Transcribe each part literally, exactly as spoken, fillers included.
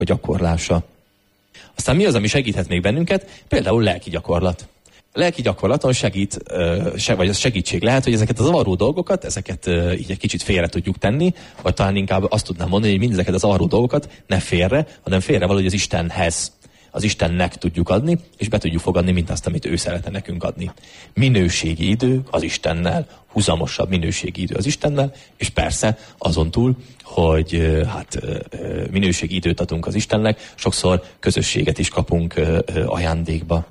gyakorlása. Aztán mi az, ami segíthet még bennünket? Például lelki gyakorlat. A lelki gyakorlaton segít, vagy az segítség lehet, hogy ezeket a zavaró dolgokat, ezeket így egy kicsit félre tudjuk tenni, vagy talán inkább azt tudnám mondani, hogy mindezeket a zavaró dolgokat ne félre, hanem félre valahogy az Istenhez, az Istennek tudjuk adni, és be tudjuk fogadni mindazt, amit ő szeretne nekünk adni. Minőségi idő az Istennel, húzamosabb minőségi idő az Istennel, és persze azon túl, hogy hát minőségi időt adunk az Istennek, sokszor közösséget is kapunk ajándékba.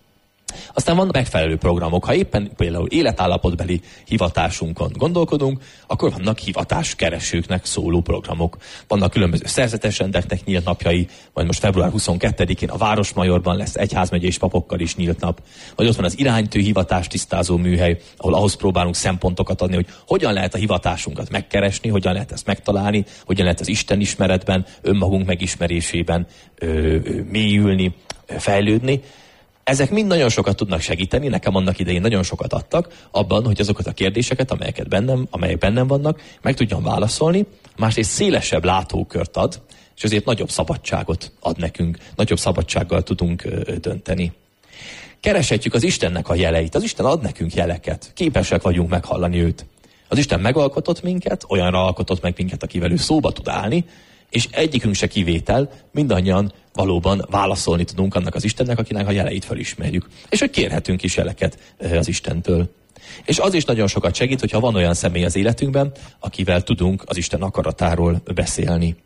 Aztán vannak megfelelő programok. Ha éppen például életállapotbeli hivatásunkon gondolkodunk, akkor vannak hivatáskeresőknek szóló programok. Vannak különböző szerzetes rendeknek nyílt napjai, vagy most február huszonkettedikén a Városmajorban lesz egyházmegyés papokkal is nyílt nap. Vagy ott van az iránytű hivatás tisztázó műhely, ahol ahhoz próbálunk szempontokat adni, hogy hogyan lehet a hivatásunkat megkeresni, hogyan lehet ezt megtalálni, hogyan lehet az Isten ismeretben, önmagunk megismerésében ö, ö, mélyülni, ö, fejlődni. Ezek mind nagyon sokat tudnak segíteni, nekem annak idején nagyon sokat adtak abban, hogy azokat a kérdéseket, amelyeket bennem, amelyek bennem vannak, meg tudjam válaszolni, másrészt szélesebb látókört ad, és azért nagyobb szabadságot ad nekünk, nagyobb szabadsággal tudunk ö, dönteni. Kereshetjük az Istennek a jeleit, az Isten ad nekünk jeleket, képesek vagyunk meghallani őt. Az Isten megalkotott minket, olyanra alkotott meg minket, akivel ő szóba tud állni, és egyikünk se kivétel, mindannyian valóban válaszolni tudunk annak az Istennek, akinek a jeleit felismerjük. És hogy kérhetünk is jeleket az Istentől. És az is nagyon sokat segít, hogyha van olyan személy az életünkben, akivel tudunk az Isten akaratáról beszélni.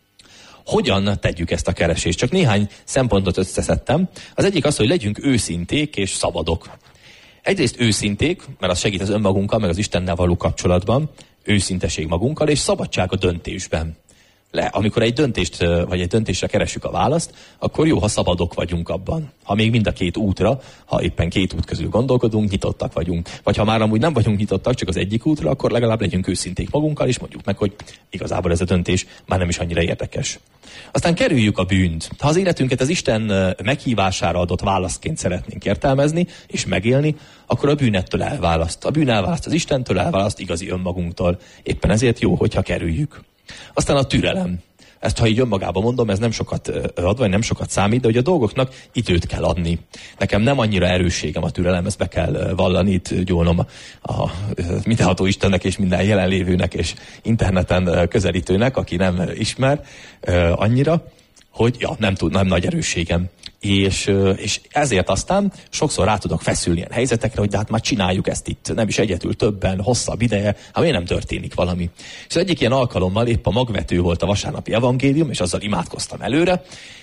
Hogyan tegyük ezt a keresést? Csak néhány szempontot összeszedtem. Az egyik az, hogy legyünk őszinték és szabadok. Egyrészt őszinték, mert az segít az önmagunkkal, meg az Istennel való kapcsolatban, őszinteség magunkkal, és szabadság a döntésben. Le, amikor egy döntést, vagy egy döntésre keressük a választ, akkor jó, ha szabadok vagyunk abban. Ha még mind a két útra, ha éppen két út közül gondolkodunk, nyitottak vagyunk. Vagy ha már amúgy nem vagyunk nyitottak, csak az egyik útra, akkor legalább legyünk őszinték magunkkal, és mondjuk meg, hogy igazából ez a döntés már nem is annyira érdekes. Aztán kerüljük a bűnt. Ha az életünket az Isten meghívására adott válaszként szeretnénk értelmezni és megélni, akkor a bűn ettől elválaszt. A bűn elválaszt az Istentől, elválaszt igazi önmagunktól. Éppen ezért jó, hogyha kerüljük. Aztán a türelem. Ezt, ha így önmagában mondom, ez nem sokat ad, vagy nem sokat számít, de hogy a dolgoknak időt kell adni. Nekem nem annyira erősségem a türelem, ezt be kell vallani, itt gyólnom a, a mindenható Istennek és minden jelenlévőnek és interneten közelítőnek, aki nem ismer annyira, hogy ja, nem, tud, nem nagy erősségem. És, és ezért aztán sokszor rá tudok feszülni ilyen helyzetekre, hogy de hát már csináljuk ezt itt, nem is egyedül, többen, hosszabb ideje, hát miért nem történik valami. És az egyik ilyen alkalommal épp a magvető volt a vasárnapi evangélium, és azzal imádkoztam előre,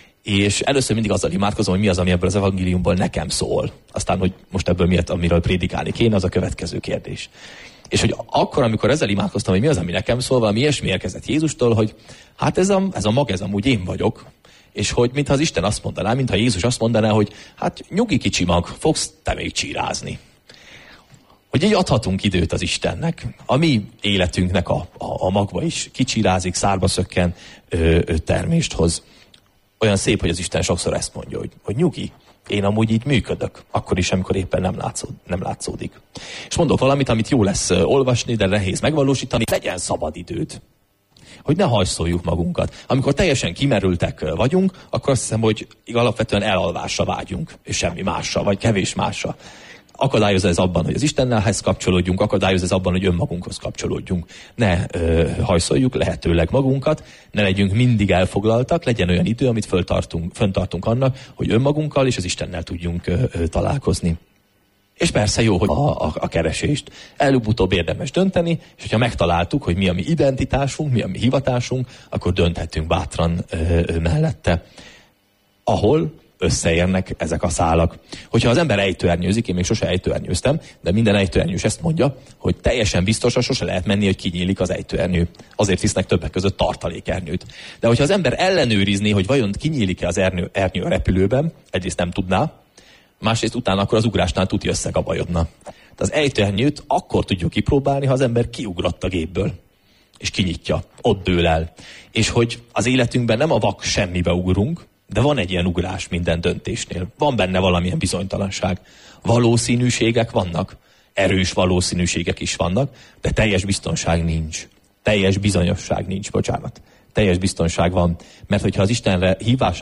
és először mindig azzal imádkozom, hogy mi az, ami ebből az evangéliumból nekem szól. Aztán, hogy most ebből miért, amiről prédikálni kéne, az a következő kérdés. És hogy akkor, amikor ezzel imádkoztam, hogy mi az, ami nekem szól, valami ilyesmi érkezett Jézustól, hogy hát ez a, ez a mag, ez amúgy én vagyok, és hogy mintha az Isten azt mondaná, mintha Jézus azt mondaná, hogy hát nyugi kicsi mag, fogsz te még csírázni. Hogy így adhatunk időt az Istennek. A mi életünknek a, a, a magva is kicsírázik, szárba szökken, ö, ö, termést hoz. Olyan szép, hogy az Isten sokszor ezt mondja, hogy, hogy nyugi, én amúgy így működök, akkor is, amikor éppen nem, látszód, nem látszódik. És mondok valamit, amit jó lesz olvasni, de nehéz megvalósítani, legyen szabad időd. Hogy ne hajszoljuk magunkat. Amikor teljesen kimerültek vagyunk, akkor azt hiszem, hogy alapvetően elalvásra vágyunk, és semmi másra, vagy kevés másra. Akadályoz ez abban, hogy az Istennelhez kapcsolódjunk, akadályoz ez abban, hogy önmagunkhoz kapcsolódjunk. Ne ö, hajszoljuk lehetőleg magunkat, ne legyünk mindig elfoglaltak, legyen olyan idő, amit föltartunk, föntartunk annak, hogy önmagunkkal és az Istennel tudjunk ö, ö, találkozni. És persze jó, hogy a, a, a keresést előbb-utóbb érdemes dönteni, és hogyha megtaláltuk, hogy mi a mi identitásunk, mi a mi hivatásunk, akkor dönthetünk bátran ö, ö, mellette. Ahol összeérnek ezek a szálak. Hogyha az ember ejtőernyőzik, én még sose ejtőernyőztem, de minden ejtőernyős ezt mondja, hogy teljesen biztosan sose lehet menni, hogy kinyílik az ejtőernyő. Azért visznek többek között tartalékernyőt. De hogyha az ember ellenőrizni, hogy vajon kinyílik-e az ernyő, ernyő a repülőben, egyrészt nem tudná, másrészt utána akkor az ugrásnál tuti összegabajodna. De az ejtőernyőt akkor tudjuk kipróbálni, ha az ember kiugrott a gépből, és kinyitja, ott dől el. És hogy az életünkben nem a vak semmibe ugrunk, de van egy ilyen ugrás minden döntésnél. Van benne valamilyen bizonytalanság. Valószínűségek vannak, erős valószínűségek is vannak, de teljes biztonság nincs. Teljes bizonyosság nincs, bocsánat. Teljes biztonság van, mert hogyha az Istenre hívás